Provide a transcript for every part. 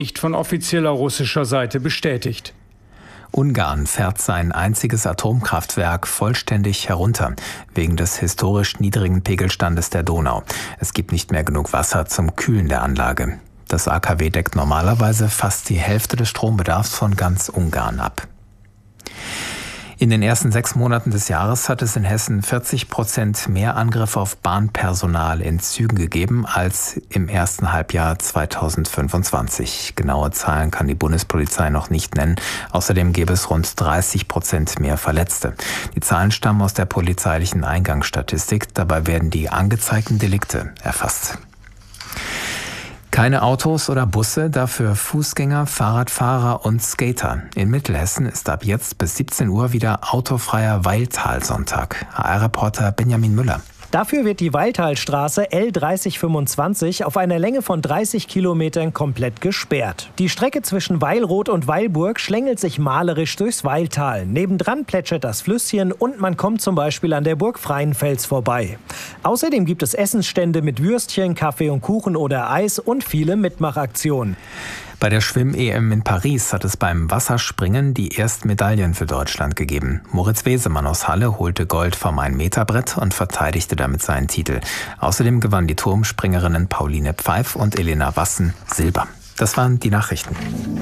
Nicht von offizieller russischer Seite bestätigt. Ungarn fährt sein einziges Atomkraftwerk vollständig herunter, wegen des historisch niedrigen Pegelstandes der Donau. Es gibt nicht mehr genug Wasser zum Kühlen der Anlage. Das AKW deckt normalerweise fast die Hälfte des Strombedarfs von ganz Ungarn ab. In den ersten 6 Monaten des Jahres hat es in Hessen 40% mehr Angriffe auf Bahnpersonal in Zügen gegeben als im ersten Halbjahr 2025. Genaue Zahlen kann die Bundespolizei noch nicht nennen. Außerdem gäbe es rund 30% mehr Verletzte. Die Zahlen stammen aus der polizeilichen Eingangsstatistik. Dabei werden die angezeigten Delikte erfasst. Keine Autos oder Busse, dafür Fußgänger, Fahrradfahrer und Skater. In Mittelhessen ist ab jetzt bis 17 Uhr wieder autofreier Weiltalsonntag. HR-Reporter Benjamin Müller. Dafür wird die Weiltalstraße L3025 auf einer Länge von 30 Kilometern komplett gesperrt. Die Strecke zwischen Weilroth und Weilburg schlängelt sich malerisch durchs Weiltal. Nebendran plätschert das Flüsschen und man kommt zum Beispiel an der Burg Freienfels vorbei. Außerdem gibt es Essensstände mit Würstchen, Kaffee und Kuchen oder Eis und viele Mitmachaktionen. Bei der Schwimm-EM in Paris hat es beim Wasserspringen die ersten Medaillen für Deutschland gegeben. Moritz Wesemann aus Halle holte Gold vom 1-Meter-Brett und verteidigte damit seinen Titel. Außerdem gewannen die Turmspringerinnen Pauline Pfeif und Elena Wassen Silber. Das waren die Nachrichten.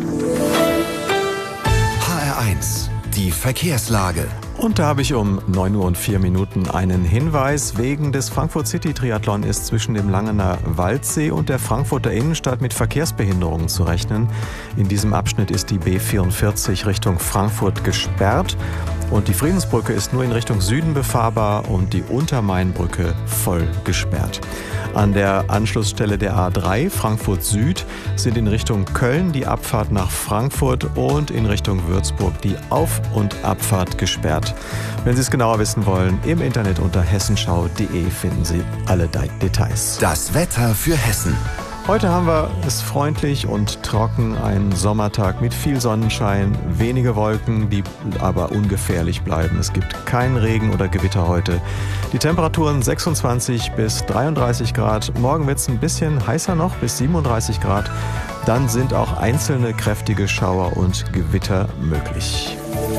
HR1, die Verkehrslage. Und da habe ich um 9:04 Uhr einen Hinweis. Wegen des Frankfurt City Triathlon ist zwischen dem Langener Waldsee und der Frankfurter Innenstadt mit Verkehrsbehinderungen zu rechnen. In diesem Abschnitt ist die B44 Richtung Frankfurt gesperrt. Und die Friedensbrücke ist nur in Richtung Süden befahrbar und die Untermainbrücke voll gesperrt. An der Anschlussstelle der A3 Frankfurt Süd sind in Richtung Köln die Abfahrt nach Frankfurt und in Richtung Würzburg die Auf- und Abfahrt gesperrt. Wenn Sie es genauer wissen wollen, im Internet unter hessenschau.de finden Sie alle Details. Das Wetter für Hessen. Heute haben wir es freundlich und trocken, einen Sommertag mit viel Sonnenschein, wenige Wolken, die aber ungefährlich bleiben. Es gibt keinen Regen oder Gewitter heute. Die Temperaturen 26 bis 33 Grad. Morgen wird es ein bisschen heißer noch, bis 37 Grad. Dann sind auch einzelne kräftige Schauer und Gewitter möglich.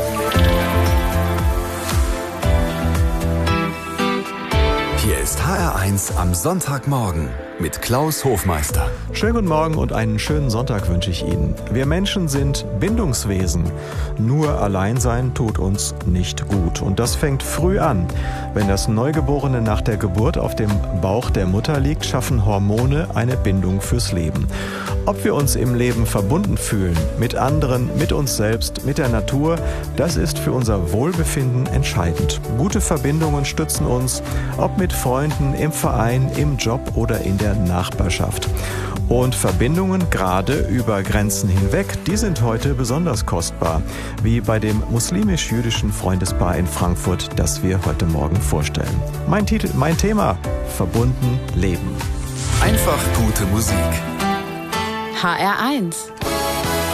Hier ist HR1 am Sonntagmorgen mit Klaus Hofmeister. Schönen guten Morgen und einen schönen Sonntag wünsche ich Ihnen. Wir Menschen sind Bindungswesen. Nur Alleinsein tut uns nicht gut. Und das fängt früh an. Wenn das Neugeborene nach der Geburt auf dem Bauch der Mutter liegt, schaffen Hormone eine Bindung fürs Leben. Ob wir uns im Leben verbunden fühlen, mit anderen, mit uns selbst, mit der Natur, das ist für unser Wohlbefinden entscheidend. Gute Verbindungen stützen uns, ob mit Freunden, im Verein, im Job oder in der Nachbarschaft. Und Verbindungen gerade über Grenzen hinweg, die sind heute besonders kostbar, wie bei dem muslimisch-jüdischen Freundespaar in Frankfurt, das wir heute Morgen vorstellen. Mein Thema: Verbunden leben. Einfach gute Musik. HR1